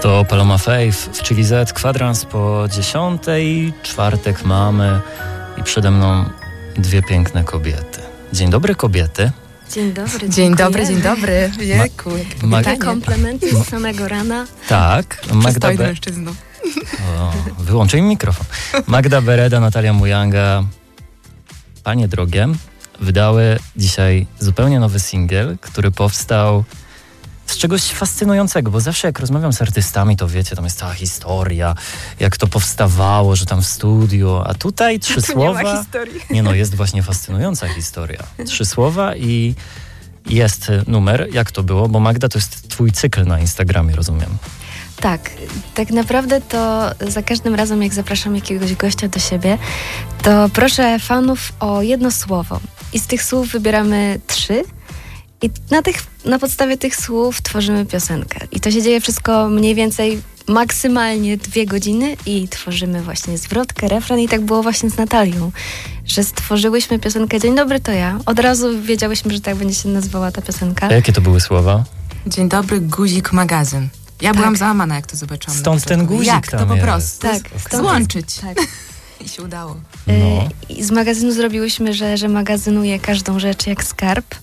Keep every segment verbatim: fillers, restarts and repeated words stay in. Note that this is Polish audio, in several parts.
To Paloma Faith w Chili Z, kwadrans po dziesiątej, czwartek mamy i przede mną dwie piękne kobiety. Dzień dobry, kobiety. Dzień dobry. Dzień dobry, dzień dobry. Wieku, Ma- Te komplementy z samego rana. Tak, Magda Be- mężczyzną. o, wyłączaj mi mikrofon. Magda Bereda, Natalia Mujanga, panie drogie, wydały dzisiaj zupełnie nowy singiel, który powstał z czegoś fascynującego, bo zawsze jak rozmawiam z artystami, to wiecie, tam jest cała historia, jak to powstawało, że tam w studiu, a tutaj trzy słowa. Nie ma historii. Nie no, jest właśnie fascynująca historia. Trzy słowa i jest numer. Jak to było? Bo Magda, to jest twój cykl na Instagramie, rozumiem. Tak, tak naprawdę to za każdym razem, jak zapraszam jakiegoś gościa do siebie, to proszę fanów o jedno słowo. I z tych słów wybieramy trzy. I na, tych, na podstawie tych słów tworzymy piosenkę. I to się dzieje wszystko mniej więcej maksymalnie dwie godziny i tworzymy właśnie zwrotkę, refren i tak było właśnie z Natalią, że stworzyłyśmy piosenkę Dzień dobry, to ja. Od razu wiedziałyśmy, że tak będzie się nazywała ta piosenka. A jakie to były słowa? Dzień dobry, guzik magazyn. Ja Tak. byłam załamana, jak to zobaczyłam. Stąd ten guzik Jak tam to po jest. prostu Tak, stąd złączyć. Tak. I się udało. No. Y, I z magazynu zrobiłyśmy, że, że magazynuje każdą rzecz jak skarb.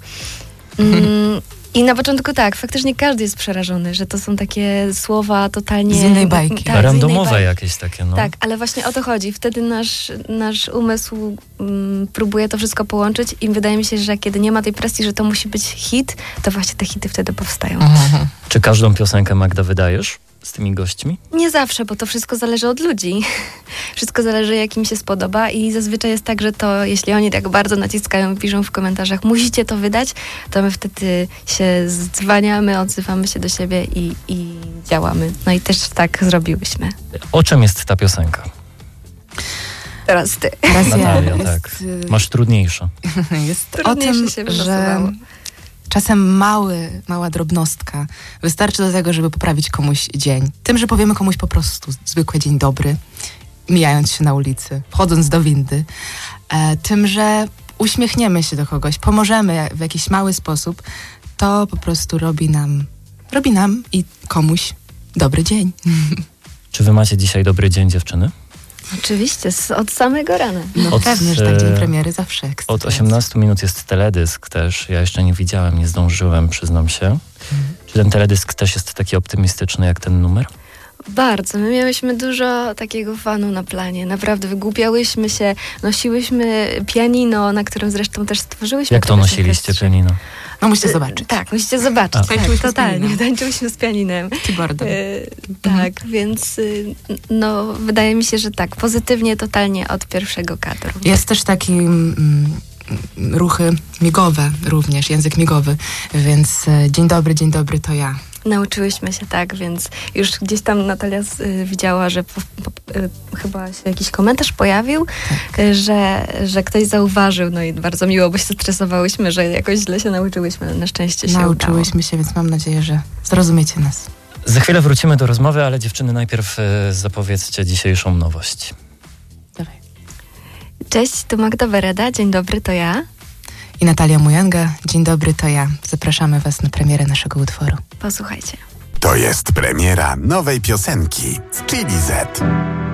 Mm, I na początku tak, faktycznie każdy jest przerażony, że to są takie słowa totalnie... Z innej bajki. Tak, z innej Randomowe bajki. jakieś takie, no. Tak, ale właśnie o to chodzi. Wtedy nasz, nasz umysł mm, próbuje to wszystko połączyć i wydaje mi się, że kiedy nie ma tej presji, że to musi być hit, to właśnie te hity wtedy powstają. Mhm. Czy każdą piosenkę, Magda, wydajesz z tymi gośćmi? Nie zawsze, bo to wszystko zależy od ludzi. Wszystko zależy, jak im się spodoba i zazwyczaj jest tak, że to jeśli oni tak bardzo naciskają, piszą w komentarzach, musicie to wydać, to my wtedy się zdzwaniamy, odzywamy się do siebie i, i działamy. No i też tak zrobiłyśmy. O czym jest ta piosenka? Teraz ty. Teraz ja. Natalia, Jest, tak. y, Masz trudniejsze. jest o Trudniejsze tym, się że wylosowało. czasem mały, mała drobnostka wystarczy do tego, żeby poprawić komuś dzień. Tym, że powiemy komuś po prostu zwykły dzień dobry, mijając się na ulicy, wchodząc do windy. E, tym, że uśmiechniemy się do kogoś, pomożemy w jakiś mały sposób, to po prostu robi nam, robi nam i komuś dobry dzień. Czy wy macie dzisiaj dobry dzień, dziewczyny? Oczywiście, z, od samego rana. No Od, pewnie, że tak e, dzień premiery zawsze ekstra. Od osiemnastu minut jest teledysk też. Ja jeszcze nie widziałem, nie zdążyłem, przyznam się. Mhm. Czy ten teledysk też jest taki optymistyczny jak ten numer? Bardzo. My miałyśmy dużo takiego fanu na planie. Naprawdę wygłupiałyśmy się, nosiłyśmy pianino, na którym zresztą też stworzyłyśmy Jak to tę nosiliście piosenkę. pianino? No musicie Y, zobaczyć. Tak, musicie zobaczyć. A. Tak, Tańczyłyśmy z totalnie. pianinem. Tańczyłyśmy z pianinem. Keyboardem. Y, tak, więc y, no, wydaje mi się, że tak, pozytywnie totalnie od pierwszego kadru. Jest też taki mm, ruchy migowe również, język migowy, więc e, dzień dobry, dzień dobry, to ja. Nauczyłyśmy się tak, więc już gdzieś tam Natalia y, widziała, że po, po, y, chyba się jakiś komentarz pojawił, y, że, że ktoś zauważył, no i bardzo miło, bo się stresowałyśmy, że jakoś źle się nauczyłyśmy, ale na szczęście się Nauczyłyśmy się, więc mam nadzieję, że zrozumiecie nas. Za chwilę wrócimy do rozmowy, ale dziewczyny, najpierw e, zapowiedzcie dzisiejszą nowość. Dawaj. udało. Cześć, tu Magda Bereda, dzień dobry, to ja. I Natalia Mujanga, dzień dobry, to ja. Zapraszamy was na premierę naszego utworu. Posłuchajcie. To jest premiera nowej piosenki z Chili Z.